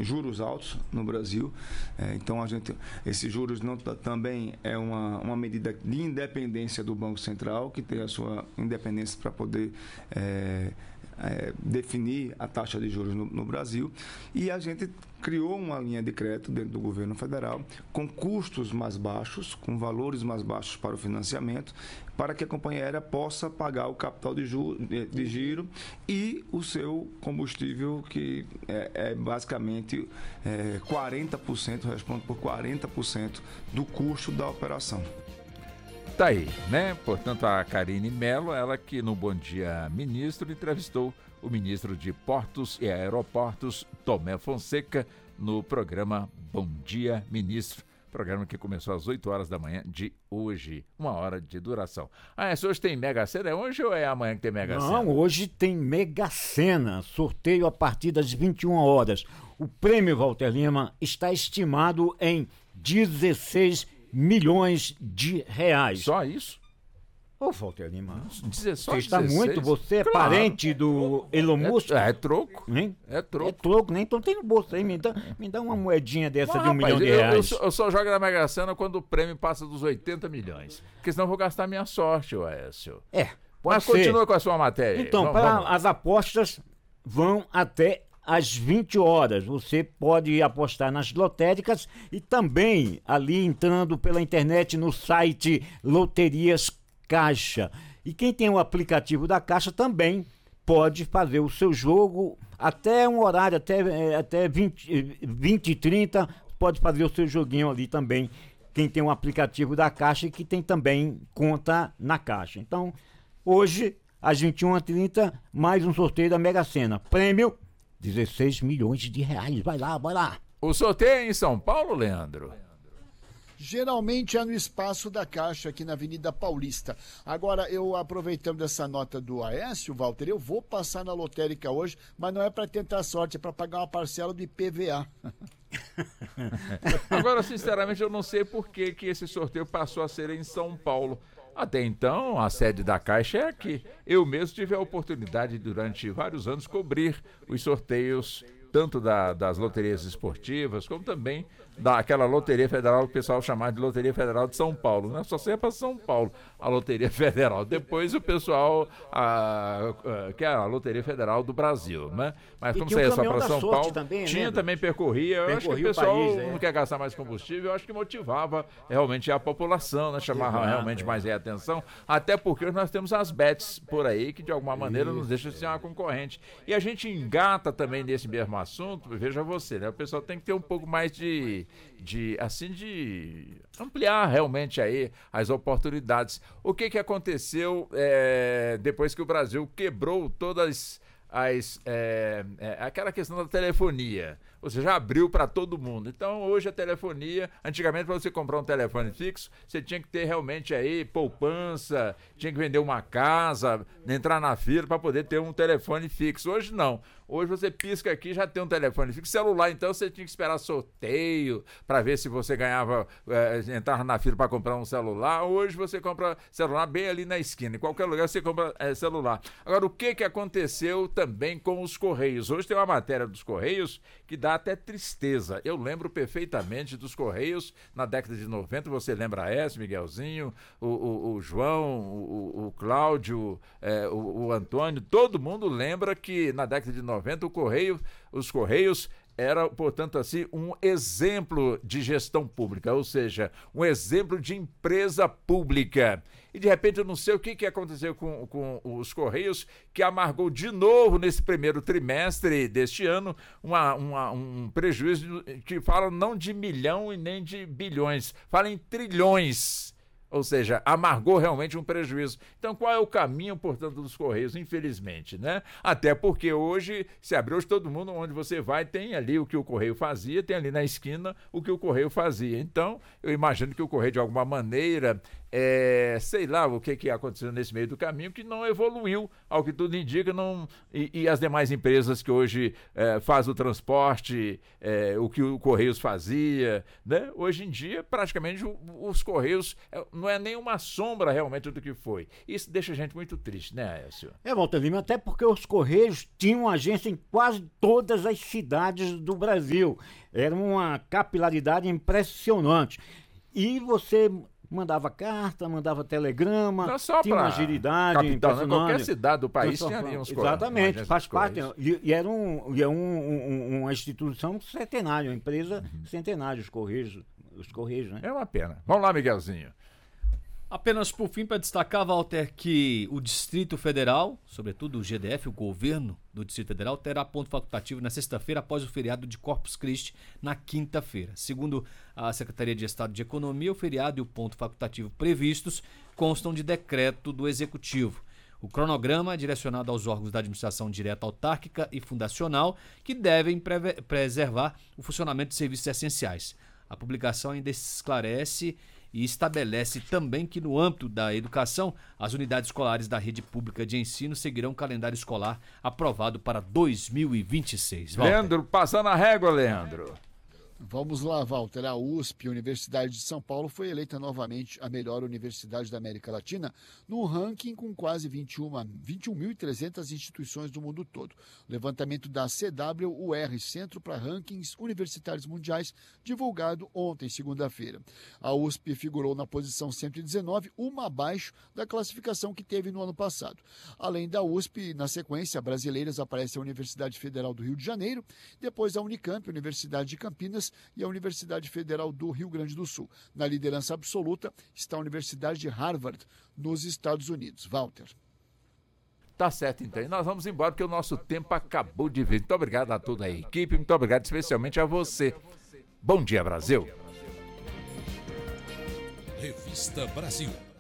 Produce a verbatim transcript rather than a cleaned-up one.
juros altos no Brasil. É, então, a gente, esses juros não, também é uma, uma medida de independência do Banco Central, que tem a sua independência para poder é, é, definir a taxa de juros no, no Brasil. E a gente criou uma linha de crédito dentro do governo federal com custos mais baixos, com valores mais baixos para o financiamento, para que a companhia aérea possa pagar o capital de, ju, de, de giro e o seu combustível, que é, é basicamente é, quarenta por cento, responde por quarenta por cento do custo da operação. Tá aí, né? Portanto, a Karine Mello, ela que no Bom Dia Ministro entrevistou o ministro de Portos e Aeroportos, Tomé Fonseca, no programa Bom Dia Ministro, programa que começou às oito horas da manhã de hoje, uma hora de duração. Ah, essa hoje tem Mega Sena? É hoje ou é amanhã que tem Mega Sena? Não, hoje tem Mega Sena, sorteio a partir das vinte e uma horas. O prêmio, Walter Lima, está estimado em dezesseis milhões de reais. Só isso? Ô, Walter Lima, Dizer, só você está dezesseis? muito, você é Claro. Parente do Elon Musk? É, é troco. Hein? É troco. É troco, né? Então tem no bolso aí, me dá, me dá uma moedinha dessa Mas, de um rapaz, milhão de eu, reais. Eu, só, eu só jogo na Mega Sena quando o prêmio passa dos oitenta milhões. Porque senão eu vou gastar minha sorte, ô Aécio. É, pode Mas ser. continua com a sua matéria. Então, Vamos, para vamos. as apostas vão até às vinte horas. Você pode apostar nas lotéricas e também ali entrando pela internet no site Loterias Caixa. E quem tem o aplicativo da Caixa também pode fazer o seu jogo até um horário, até, até vinte, vinte e trinta, pode fazer o seu joguinho ali também. Quem tem um aplicativo da Caixa e que tem também conta na Caixa. Então, hoje, às vinte e uma e trinta, mais um sorteio da Mega Sena. Prêmio, dezesseis milhões de reais. Vai lá, vai lá. O sorteio é em São Paulo, Leandro? Geralmente é no espaço da Caixa, aqui na Avenida Paulista. Agora, eu aproveitando essa nota do Aécio, Walter, eu vou passar na lotérica hoje, mas não é para tentar sorte, é para pagar uma parcela do I P V A. Agora, sinceramente, eu não sei por que, que esse sorteio passou a ser em São Paulo. Até então, a sede da Caixa é aqui. Eu mesmo tive a oportunidade, durante vários anos, cobrir os sorteios tanto da, das loterias esportivas, como também daquela Loteria Federal que o pessoal chamava de Loteria Federal de São Paulo, né? Só sempre para São Paulo, a Loteria Federal. Depois o pessoal, a, a, que é a Loteria Federal do Brasil, né? Mas E como tinha você o é só caminhão para da São sorte Paulo, também, tinha né? também percorria. Eu acho que o Percorria o pessoal país, é. não quer gastar mais combustível, eu acho que motivava realmente a população, né? Chamava Exato, realmente é. mais a atenção, até porque nós temos as bets por aí, que de alguma maneira nos deixam de ser uma concorrente. E a gente engata também nesse mesmo assunto, veja você, né? O pessoal tem que ter um pouco mais de, de assim, de ampliar realmente aí as oportunidades. O que que aconteceu é, depois que o Brasil quebrou todas as, é, é, aquela questão da telefonia, ou seja, abriu para todo mundo. Então hoje a telefonia, antigamente para você comprar um telefone fixo, você tinha que ter realmente aí poupança, tinha que vender uma casa, entrar na fila para poder ter um telefone fixo. Hoje não. Hoje você pisca aqui, já tem um telefone fixo. Celular, então, você tinha que esperar sorteio para ver se você ganhava, é, entrar na fila para comprar um celular. Hoje você compra celular bem ali na esquina. Em qualquer lugar você compra é, celular. Agora, o que, que aconteceu também com os Correios? Hoje tem uma matéria dos Correios que dá até tristeza. Eu lembro perfeitamente dos Correios na década de noventa. Você lembra essa, Miguelzinho, o, o, o João, o, o Cláudio, é, o, o Antônio. Todo mundo lembra que na década de noventa o Correio, os Correios era, portanto, assim, um exemplo de gestão pública, ou seja, um exemplo de empresa pública. E, de repente, eu não sei o que, que aconteceu com, com os Correios, que amargou de novo, nesse primeiro trimestre deste ano, uma, uma, um prejuízo que fala não de milhão e nem de bilhões, fala em trilhões. Ou seja, amargou realmente um prejuízo. Então, qual é o caminho, portanto, dos Correios? Infelizmente, né? Até porque hoje, se abriu hoje todo mundo, onde você vai, tem ali o que o Correio fazia, tem ali na esquina o que o Correio fazia. Então, eu imagino que o Correio, de alguma maneira, é, sei lá o que, que aconteceu nesse meio do caminho, que não evoluiu, ao que tudo indica, não, e, e as demais empresas que hoje é, fazem o transporte, é, o que o Correios fazia, né? Hoje em dia, praticamente, o, os Correios é, não é nem uma sombra realmente do que foi. Isso deixa a gente muito triste, né, Aécio? É, Walter Lima, até porque os Correios tinham agência em quase todas as cidades do Brasil. Era uma capilaridade impressionante. E você mandava carta, mandava telegrama, não só tinha uma agilidade capital, né? impressionante. Qualquer cidade do país Não só- tinha ali uns Exatamente, correios, faz parte. correios. E, e era, um, e é um, um- uma instituição centenária, uma empresa centenária, os Correios, os Correios, né? É uma pena. Vamos lá, Miguelzinho. Apenas por fim, para destacar, Walter, que o Distrito Federal, sobretudo o G D F, o governo do Distrito Federal, terá ponto facultativo na sexta-feira após o feriado de Corpus Christi, na quinta-feira. Segundo a Secretaria de Estado de Economia, o feriado e o ponto facultativo previstos constam de decreto do Executivo. O cronograma é direcionado aos órgãos da administração direta autárquica e fundacional, que devem preve- preservar o funcionamento de serviços essenciais. A publicação ainda esclarece e estabelece também que, no âmbito da educação, as unidades escolares da rede pública de ensino seguirão o calendário escolar aprovado para dois mil e vinte e seis. Walter. Leandro, passando a régua, Leandro. Vamos lá, Walter. A U S P, Universidade de São Paulo, foi eleita novamente a melhor universidade da América Latina num ranking com quase vinte e um mil e trezentas instituições do mundo todo. O levantamento da C W U R, Centro para Rankings Universitários Mundiais, divulgado ontem, segunda-feira. A U S P figurou na posição cento e dezenove, uma abaixo da classificação que teve no ano passado. Além da U S P, na sequência, brasileiras aparece a Universidade Federal do Rio de Janeiro, depois a Unicamp, Universidade de Campinas, e a Universidade Federal do Rio Grande do Sul. Na liderança absoluta está a Universidade de Harvard, nos Estados Unidos. Walter. Tá certo, então. E nós vamos embora porque o nosso tempo acabou de vir. Muito obrigado a toda a equipe, muito obrigado especialmente a você. Bom dia, Brasil. Revista Brasil.